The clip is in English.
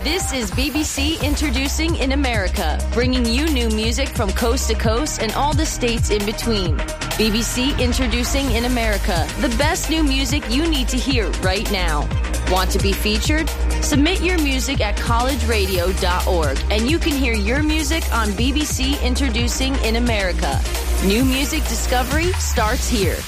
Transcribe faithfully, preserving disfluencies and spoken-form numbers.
This is B B C Introducing in America, bringing you new music from coast to coast and all the states in between. B B C Introducing in America, the best new music you need to hear right now. Want to be featured? Submit your music at college radio dot org and you can hear your music on B B C Introducing in America. New music discovery starts here.